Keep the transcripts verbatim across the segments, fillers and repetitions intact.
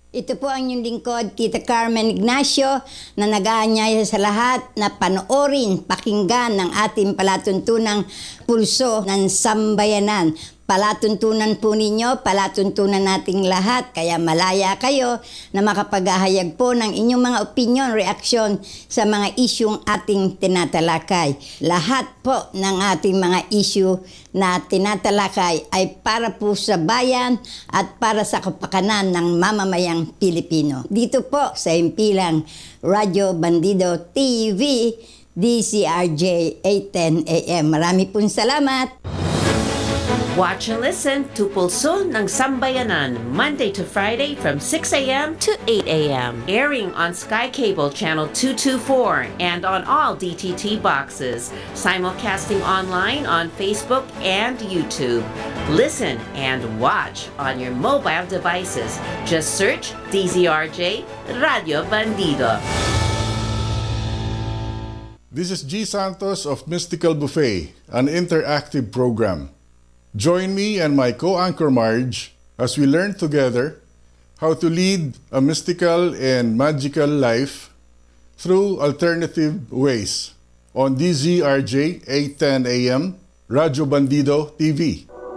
Ito po ang inyong lingkod, Tita Carmen Ignacio, na nag-aanyaya sa lahat na panoorin, pakinggan ng ating palatuntunang pulso ng sambayanan. Palatuntunan po ninyo, palatuntunan nating lahat, kaya malaya kayo na makapaghahayag po ng inyong mga opinion, reaksyon sa mga isyung ating tinatalakay. Lahat po ng ating mga issue na tinatalakay ay para po sa bayan at para sa kapakanan ng mamamayang Pilipino. Dito po sa himpilang Radyo Bandido T V, D C R J eight ten A M. Marami pong salamat! Watch and listen to Pulso ng Sambayanan, Monday to Friday from six a m to eight a m Airing on Sky Cable Channel two twenty-four and on all D T T boxes. Simulcasting online on Facebook and YouTube. Listen and watch on your mobile devices. Just search D Z R J Radio Bandido. This is G. Santos of Mystical Buffet, an interactive program. Join me and my co-anchor Marge as we learn together how to lead a mystical and magical life through alternative ways on D Z R J eight ten A M, Radyo Bandido T V.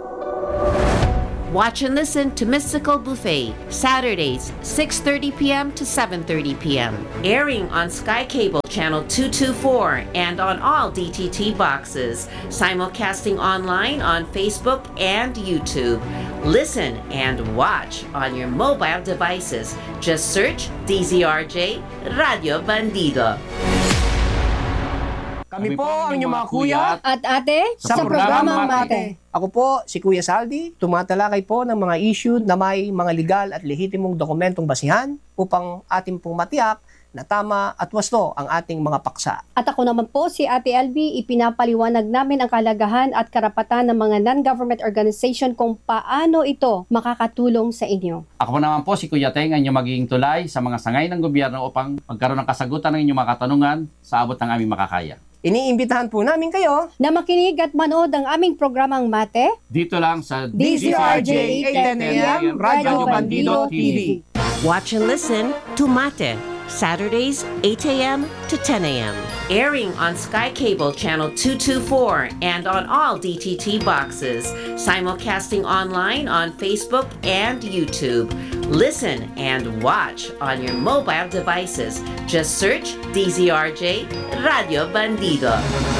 Watch and listen to Mystical Buffet, Saturdays, six thirty p m to seven thirty p m Airing on Sky Cable Channel two twenty-four and on all D T T boxes. Simulcasting online on Facebook and YouTube. Listen and watch on your mobile devices. Just search D Z R J Radio Bandido. Kami po ang inyong mga kuya at ate sa, sa programang programang Mate. Mate. Ako po si Kuya Saldi, tumatalakay po ng mga issue na may mga legal at lehitimong dokumentong basihan upang ating pong matiyak na tama at wasto ang ating mga paksa. At ako naman po si Ate L B, ipinapaliwanag namin ang kalagahan at karapatan ng mga non-government organization kung paano ito makakatulong sa inyo. Ako naman po si Kuya Teng, ang inyong magiging tulay sa mga sangay ng gobyerno upang magkaroon ng kasagutan ng inyong mga katanungan sa abot ng aming makakaya. Iniimbitahan po namin kayo Na makinig at manood ang aming programang Mate, Dito lang sa D Z R J eight ten A M, Radyo Bandido T V. Watch and listen to Mate, Saturdays, eight a m to ten a m Airing on Sky Cable Channel two twenty-four and on all D T T boxes. Simulcasting online on Facebook and YouTube. Listen and watch on your mobile devices. Just search D Z R J Radio Bandido.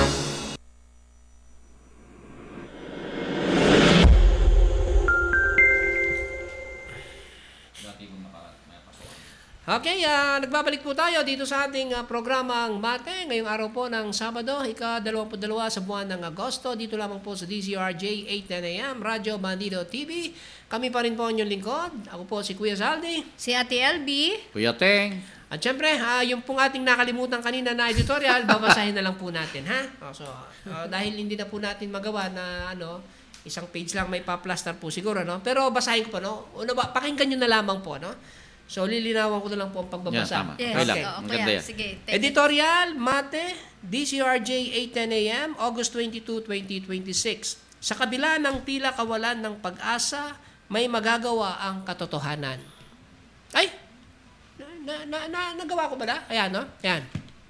Okay, uh, nagbabalik po tayo dito sa ating uh, programang Mate. Ngayong araw po ng Sabado, ika-dalawampu't dalawa sa buwan ng Agosto. Dito lamang po sa D Z R J eight ten A M, Radyo Bandido T V. Kami pa rin po ang inyong lingkod. Ako po si Kuya Saldi. Si Ate L B. Kuya Teng. At syempre, uh, yung pong ating nakalimutan kanina na editorial, babasahin na lang po natin, ha? Oh, so, uh, dahil hindi na po natin magawa na ano, isang page lang may pa-plaster po siguro, no? Pero basahin ko po, no? Una ba, pakinggan nyo na lamang po, no? So, lilinawan ko na lang po ang pagbabasa. Yeah, tama. Yes. Okay lang. Oo, Maganda kaya, yan. sige. thank you. Editorial, Mate, D C R J eight ten A M, August twenty-second, twenty twenty-six. Sa kabila ng tila kawalan ng pag-asa, may magagawa ang katotohanan. Ay! Na, na, na, nagawa ko ba na? Ayan, no? Ayan.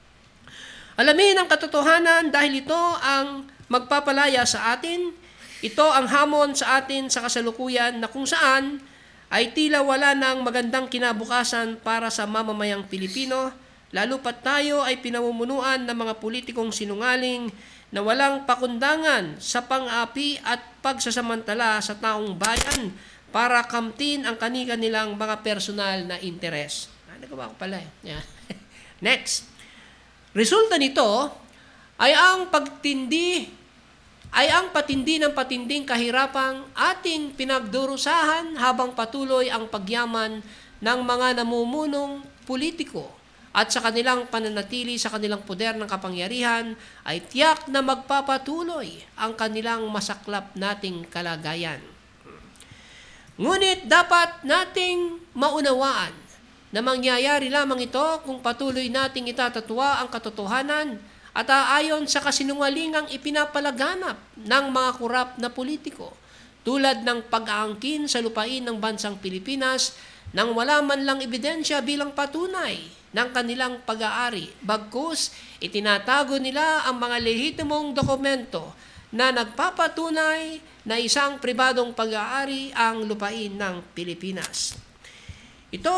Alamin ang katotohanan dahil ito ang magpapalaya sa atin. Ito ang hamon sa atin sa kasalukuyan na kung saan ay tila wala ng magandang kinabukasan para sa mamamayang Pilipino, lalo pat tayo ay pinamumunuan ng mga politikong sinungaling na walang pakundangan sa pang-api at pagsasamantala sa taong bayan para kamtin ang kanika nilang mga personal na interes. Ah, nagawa ko pala eh. Yeah. Next. Resulta nito ay ang pagtindi ay ang patindi ng patinding kahirapang ating pinagdurusahan habang patuloy ang pagyaman ng mga namumunong politiko at sa kanilang pananatili sa kanilang poder ng kapangyarihan ay tiyak na magpapatuloy ang kanilang masaklap nating kalagayan. Ngunit dapat nating maunawaan na mangyayari lamang ito kung patuloy nating itatatwa ang katotohanan at aayon sa kasinungalingang ipinapalaganap ng mga kurap na politiko tulad ng pag-aangkin sa lupain ng bansang Pilipinas nang wala man lang ebidensya bilang patunay ng kanilang pag-aari. Bagkus, itinatago nila ang mga lehitimong dokumento na nagpapatunay na isang pribadong pag-aari ang lupain ng Pilipinas. Ito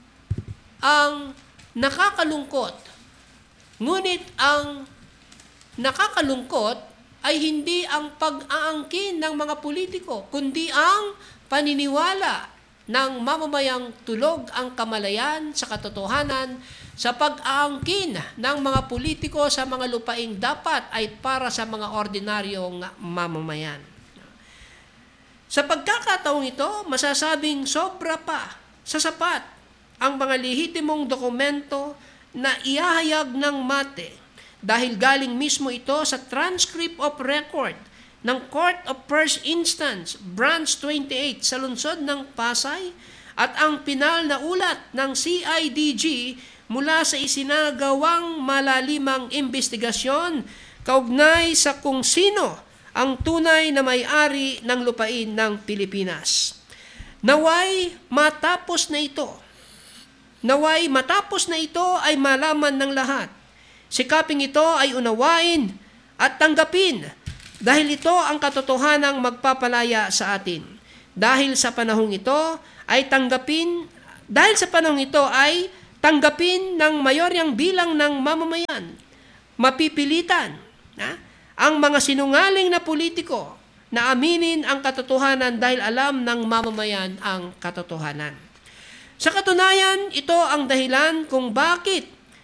ang nakakalungkot. Ngunit ang nakakalungkot ay hindi ang pag-aangkin ng mga politiko, kundi ang paniniwala ng mamamayang tulog ang kamalayan sa katotohanan sa pag-aangkin ng mga politiko sa mga lupaing dapat ay para sa mga ordinaryong mamamayan. Sa pagkakataong ito, masasabing sobra pa sa sapat ang mga lehitimong dokumento na iahayag ng MATE dahil galing mismo ito sa transcript of record ng Court of First Instance, Branch twenty-eight sa lungsod ng Pasay at ang pinal na ulat ng C I D G mula sa isinagawang malalimang investigasyon kaugnay sa kung sino ang tunay na may-ari ng lupain ng Pilipinas. Naway matapos na ito, naway matapos na ito ay malaman ng lahat. Sikaping ito ay unawain at tanggapin dahil ito ang katotohanang magpapalaya sa atin. Dahil sa panahong ito ay tanggapin, dahil sa panahong ito ay tanggapin ng mayoryang bilang ng mamamayan, mapipilitan na, ang mga sinungaling na politiko na aminin ang katotohanan dahil alam ng mamamayan ang katotohanan. Sa katunayan, ito ang dahilan kung bakit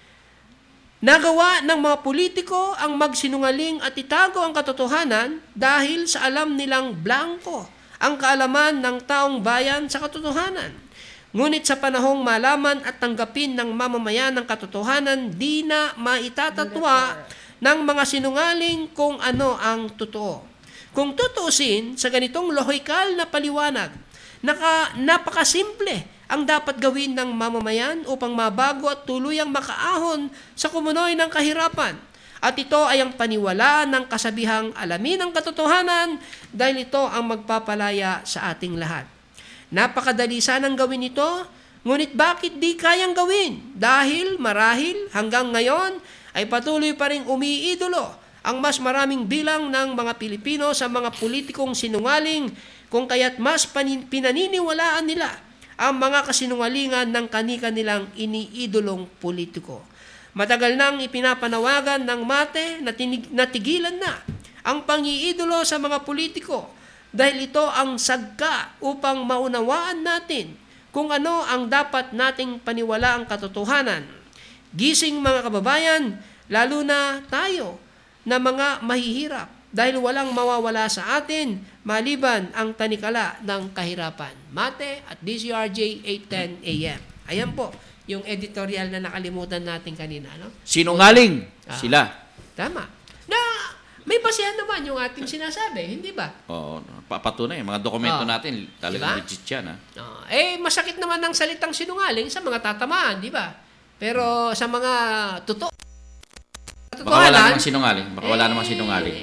nagawa ng mga politiko ang magsinungaling at itago ang katotohanan dahil sa alam nilang blanko ang kaalaman ng taong bayan sa katotohanan. Ngunit sa panahong malaman at tanggapin ng mamamayan ng katotohanan, di na maitatatwa ng mga sinungaling kung ano ang totoo. Kung tutuusin sa ganitong lohikal na paliwanag, naka, napakasimple ang dapat gawin ng mamamayan upang mabago at tuluyang makaahon sa kumunoy ng kahirapan. At ito ay ang paniwalaan ng kasabihang alamin ang katotohanan dahil ito ang magpapalaya sa ating lahat. Napakadali sanang gawin ito, ngunit bakit di kayang gawin? Dahil marahil hanggang ngayon ay patuloy pa rin umiidolo ang mas maraming bilang ng mga Pilipino sa mga politikong sinungaling kung kaya't mas panin- pinaniniwalaan nila ang mga kasinungalingan ng kani-kanilang iniidolong politiko. Matagal nang ipinapanawagan ng MATE na tinig, natigilan na ang pangiidolo sa mga politiko dahil ito ang sagka upang maunawaan natin kung ano ang dapat nating paniwalaang katotohanan. Gising mga kababayan, lalo na tayo na mga mahihirap dahil walang mawawala sa atin maliban ang tanikala ng kahirapan. MATE at D C R J eight ten A M. Ayan po yung editorial na nakalimutan natin kanina. No? Sinungaling Ah. sila. Tama. Na may basihan naman yung ating sinasabi, hindi ba? Oo, papatunay. Mga dokumento Ah. natin, talagang Diba? legit yan. Ha? Ah, eh, masakit naman ang salitang sinungaling sa mga tatamaan, di ba? Pero sa mga totoo, Baka wala katotohanan, namang sinungaling. Baka wala namang sinungaling.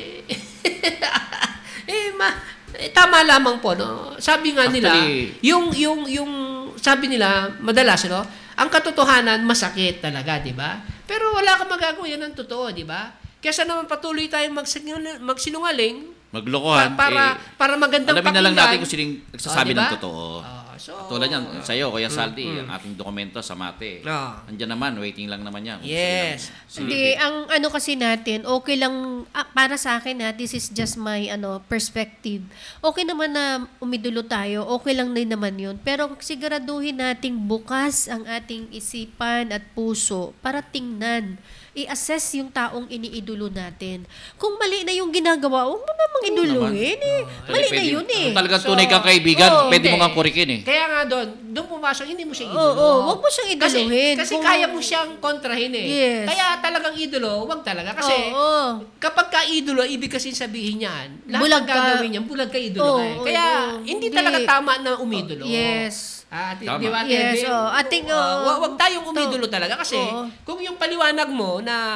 eh, ma, eh, tama lamang po, no? Sabi nga nila, Actually- yung, yung, yung, sabi nila, madalas, no? Ang katotohanan, masakit talaga, di ba? Pero wala kang magagawa yan ng totoo, di ba? Kesa naman patuloy tayong magsinungaling, magsinungaling Maglokohan. para, eh, para magandang alamin na lang pakinggan. natin kung sining nagsasabi Oh, diba? ng totoo. Oh, so, Tulad yan, sa'yo, Kuya Saldi, mm. ang ating dokumento sa MATE. Oh. Andiyan naman, waiting lang naman yan. Kung Yes. sino lang Hindi, silipin. ang ano kasi natin, okay lang, ah, para sa akin ha, this is just my ano perspective. Okay naman na umidulo tayo, okay lang din naman yun. Pero siguraduhin nating bukas ang ating isipan at puso para tingnan, i-assess yung taong iniidolo natin. Kung mali na yung ginagawa, huwag mo namang iduluhin eh. Mali na Pwede- yun eh. Kung talagang So, tunay kang kaibigan, oo, pwede mo hindi. nga kurikin eh. Kaya nga doon, doon pumasok, hindi mo siya Oo, idolo. oo, wag mo siyang iduluhin. Kasi, kasi Kung- kaya mo siyang kontrahin eh. Yes. Kaya talagang idolo, wag talaga. Kasi Oo. kapag ka idolo, ibig kasi sabihin niyan, lahat Bulag ng ka. gagawin niyan, bulag ka idolo Oo, ka eh. oo, Kaya oo. hindi Hindi. talaga tama na umidolo. Yes. Ah, di, Tama. di ba, Yes, Kevin? oh, ating, Ah, oh, wag, wag tayong umidolo talaga kasi Oo. kung yung paliwanag mo na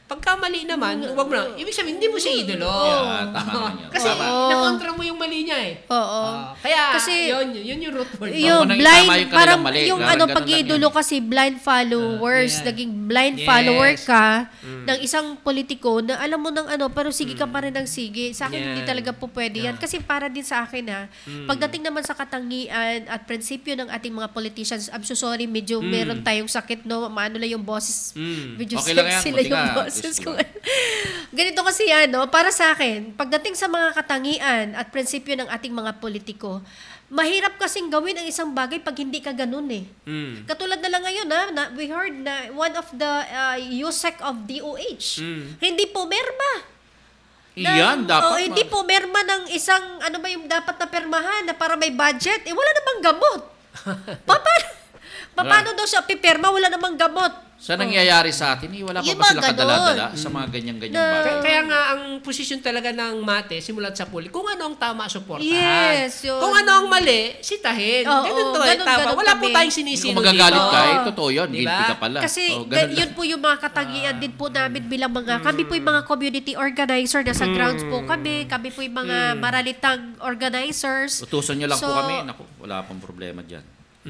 Pagka mali naman, wag mo na. Ibig sabihin, hindi mo siya idolo. Yeah, tama naman yun. Kasi Oo. nakontra mo yung mali niya eh. Oo. Ah, kaya, Kasi- yun, yun yung root word. Yung Unang blind, itama yung kanilang parang mali. yung Parang ano, ganun pag-iidolo lang kasi blind followers, Ah, yeah. naging blind Yes. follower ka ng isang politiko na alam mo ng ano, pero sige ka pa rin ng sige. Sa akin, Yan. hindi talaga po pwede yan. Kasi para din sa akin ha, pagdating naman sa katangian at prinsipyo ng ating mga politicians, I'm so sorry, medyo meron tayong sakit, no? Maano lang yung boses. Medyo Okay lang yan, sexy buti lang yung nga, boses Chris, ko. diba? Ganito kasi yan, no? Para sa akin, pagdating sa mga katangian at prinsipyo ng ating mga politiko, mahirap kasing gawin ang isang bagay pag hindi ka ganun eh. Mm. Katulad na lang ngayon, ha, na, we heard na one of the uh, U S E C of D O H, hindi pumirma. ng- Iyan, dapat. oh, hindi pumirma ng isang, ano ba yung dapat na permahan na para may budget. Eh, wala namang gamot. Paano? Paano daw siya pipirma? Wala namang gamot. Sa nangyayari sa atin, eh, wala pa Yung ba sila mga kadala-dala ganon. sa mga ganyan-ganyang Na- bagay? Kaya, kaya nga, ang posisyon talaga ng mate, simulat sa puli, kung ano ang tama, suportahan. Yes, yun. Kung ano ang mali, sitahin. Oo, ganun to, eh, ganun, tama. ganun Wala po kami. tayong Kung sinisino magagalit dito. ka, eh, Oo. totoo yun. Diba? Guilty ka pala. Kasi Oh, ga- ganun yun lang. po yung mga katangian din po namin bilang mga, kami po yung mga community organizer, nasa grounds po kami, kami po yung mga maralitang organizers. Utusan nyo lang po So, kami. Naku, wala pong problema dyan.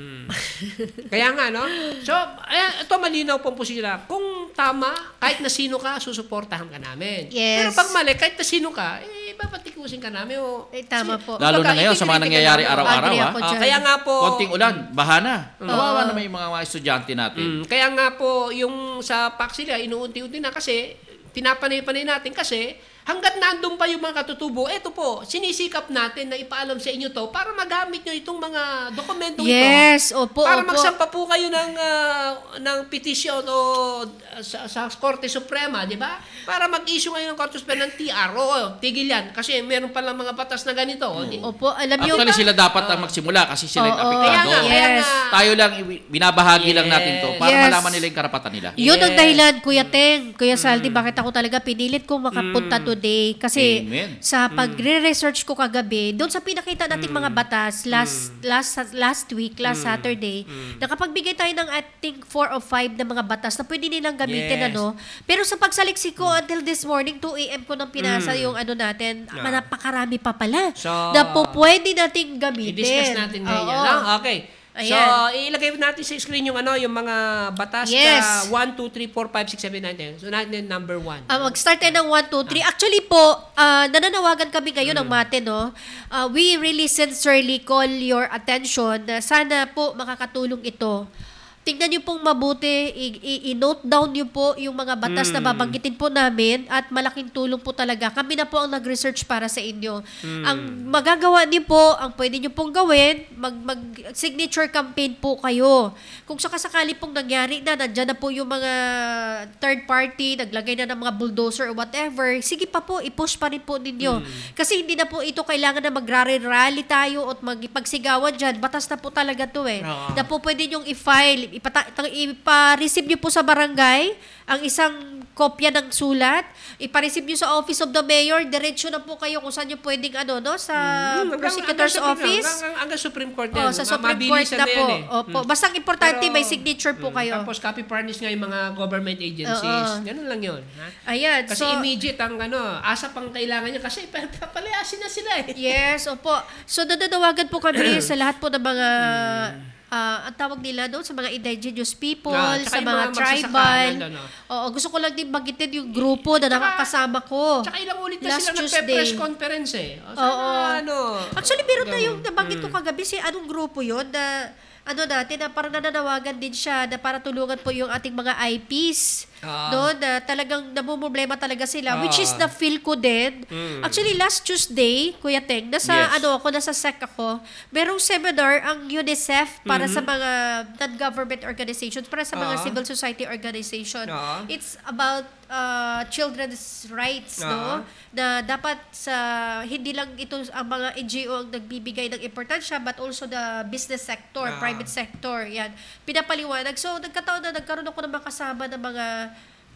Kaya nga, no? So, ayan, ito malinaw pong posisyon na. Kung tama, kahit na sino ka, susuportahan ka namin. Yes. Pero pag mali, kahit na sino ka, eh, papatikusin ka namin. O, Eh, tama po. Lalo na Kumbaga, ngayon sa mga ikikritika nangyayari namin. araw-araw, Agree ha? ako Ah, dyan. kaya nga po, Konting ulan, baha na. Kawawa naman yung mga, mga estudyante natin. Mm, kaya nga po, yung sa Paxila, inuunti-unti na kasi, pinapanay-panay natin kasi, hanggat nandun pa yung mga katutubo, eto po, sinisikap natin na ipaalam sa inyo to para magamit nyo itong mga dokumentong Yes, ito. opo, Para opo. magsampa po kayo ng, ah, ng petisyon o ah, sa, sa Korte Suprema, di ba? Para mag-issue ngayon ng Korte Suprema ng T R O. Tigil yan. Kasi meron palang mga batas na ganito. o, di- Opo, alam niyo Actually, ba? sila dapat ang magsimula kasi sila yung Oo. apektado. Kaya nga, kaya Yes. nga. Tayo lang, i- binabahagi lang natin to para Yes. malaman nila yung karapatan nila. Yun ang Yes. dahilan, Kuya Teng, Kuya Saldi, bakit ako talaga pinilit kong makapunta today. Kasi Amen. sa pagre-research ko kagabi, doon sa pinakita nating mga batas last last last week, last Saturday, nakapagbigay tayo ng I think four or five na mga batas na pwede nilang gamitin. Yes. ano. Pero sa pagsaliksik ko until this morning, two a.m. ko nang pinasa yung ano natin, Yeah. napakarami pa pala So, na po pwede nating gamitin. I-discuss natin ngayon Oo. yan. No? Okay. So, Ayan. ilagay natin sa screen yung ano, yung mga batas Yes. na one, two, three, four, five, six, seven, nine, ten. So, natin number one. Ah, mag-start tayo ng one, two, three. Actually po, ah, nananawagan kami ngayon ng mate, no? Ah, we really sincerely call your attention na sana po makakatulong ito. Tingnan niyo pong mabuti, i- i- i-note down niyo po yung mga batas na babanggitin po namin at malaking tulong po talaga. Kami na po ang nag-research para sa inyo. Ang magagawa niyo po, ang pwede niyo pong gawin, mag, mag-signature campaign po kayo. Kung sakasakali pong nangyari na, nandyan na po yung mga third party, naglagay na ng mga bulldozer or whatever, sige pa po, i-push pa rin po ninyo. Kasi hindi na po ito kailangan na mag-rally tayo at magpagsigawan dyan. Batas na po talaga to eh. Oo. Na po pwede nyong i-file, ipata- tang- ipa-receive nyo po sa barangay ang isang kopya ng sulat, ipa-receive nyo sa Office of the Mayor, diretso na po kayo kung saan nyo pwedeng ano, no, sa Hmm, hanggang- Prosecutor's hanggang Office. Supreme, Hanggang, hanggang Supreme Court Oh, yan. sa Ma- Supreme Court mabilisan na po. yan eh. Opo. Hmm. Basta ang importante, Pero- may signature po Hmm, kayo. Tapos copy furnish nga yung mga government agencies. Oo. Ganun lang yun. Ha? Ayan. Kasi so, immediate ang ano, asa pang kailangan nyo kasi papalayasin na sila eh. yes, opo. So, nananawagan po kami sa lahat po ng mga, ah, ang tawag nila doon, sa mga indigenous people, Ah, tsaka sa yung mga, mga magsasaka, tribal. nandun, oh. Oo, gusto ko lang din banggitin yung grupo na nakakasama ko. Tsaka ilang ulit na Last sila Tuesday. nagpe-press conference eh. O, sana, Oo. ano, Actually, meron na yung ganun. nabanggit ko kagabi, si anong grupo yun na ano natin, na parang nananawagan din siya na para tulungan po yung ating mga I Ps. Ah. No, na talagang namumroblema talaga sila, which is Ah. na feel ko din. Actually, last Tuesday, Kuya Teng, nasa Yes. ano ako, nasa S E C ako, merong seminar ang UNICEF para sa mga non-government organizations, para sa mga Ah. civil society organization. Ah. It's about uh, children's rights, no? Ah. Na dapat sa hindi lang ito ang mga N G O ang nagbibigay ng importansya, but also the business sector, Ah. private sector, yan. Pinapaliwanag. So, nagkataon na nagkaroon ako ng mga kasama ng mga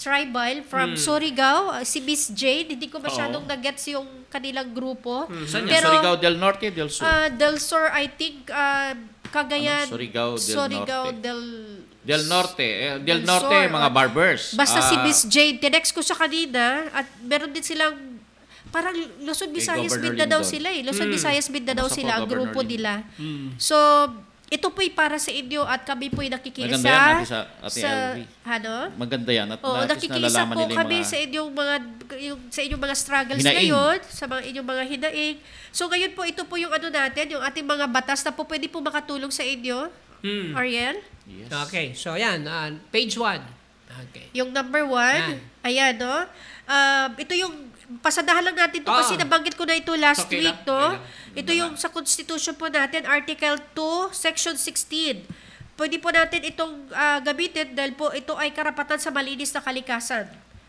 tribal from Surigao, uh, si Miss Jade. Hindi ko masyadong Oo. nagets yung kanilang grupo. Saan yan? Pero, Surigao del Norte, del Sur? ah, del Sur, I think, uh, Cagayan, Ano? Surigao del Surigao Norte. del... del Norte. Eh, del del Norte, Sur, mga or- barbers. Basta si Ah, Miss Jade, tinext ko siya kanina at meron din silang parang Luzon, Visayas, Governor Mindanao Lindon. sila eh. Luzon, Visayas, Mindanao Kamusta po, sila, ang Governor grupo Lindon? nila. So, ito po'y para sa inyo at kami po'y nakikiisa. Maganda yan, Ate sa- Ate sa, L V. ano? Maganda yan. At Oo, na, at least nakikiisa nalalaman po nila yung kami mga... sa inyong mga yung, sa inyong mga struggles Hinaing. ngayon, sa mga inyong mga hinaing. So ngayon po, ito po yung ano natin, yung ating mga batas na po pwede po makatulong sa inyo. Hmm. Ariel? Yes. Okay, so yan, ah, page one. Okay. Yung number one, ayan, no? Um, ito yung, pasadahan lang natin to Ah. kasi nabanggit ko na ito last Okay week, lang, no? okay lang. Ito yung sa Constitution po natin, Article two, Section sixteen. Pwede po natin itong ah, gamitin dahil po ito ay karapatan sa malinis na kalikasan.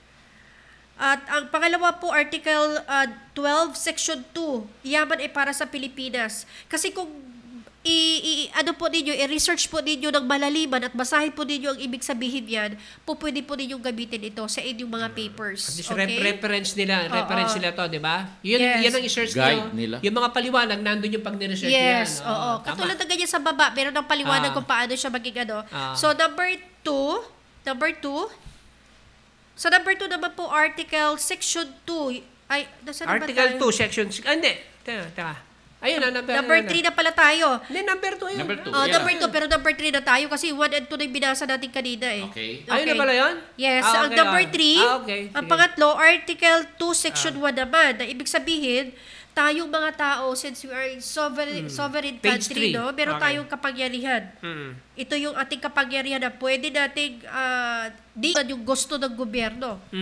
At ang pangalawa po, Article ah, twelve, Section two, yaman ay para sa Pilipinas. Kasi kung i, i- ano po ninyo, i-research po ninyo ng malaliman at basahin po ninyo ang ibig sabihin yan, po pwede po ninyong gamitin ito sa inyong mga papers. At least Okay? rep- reference nila, Oo. reference nila to, di ba? Yun, Yes. yan ang i-search Guide nyo. nila. Yung mga paliwanag, nandun yung pag niresearch Yes, yan. oo. tama. Katulad ng ganyan sa baba, meron ng paliwanag Ah. kung paano siya maging ano. Ah. So, number two, number two, sa number two naman po, Article Section two, ay, nasa na ba Article tayo? two, Section six. Ah, hindi. Teka, teka. Ayun na, number Number three na pala tayo. Hindi, number two. Ayun. Number two. Oh, Yeah. number two, pero number three na tayo kasi one and two na yung binasa natin kanina eh. Okay. Ayun na pala yun? Yes, Ah, ang okay, number ah. three, Ah, okay. ang Sige. pangatlo, Article two, Section one naman, na ibig sabihin, tayong mga tao, since we are in sovereign, sovereign Hmm. Page country, three. no, meron Okay. tayong kapangyarihan. Mm. Ito yung ating kapangyarihan na pwede nating uh, di yung gusto ng gobyerno.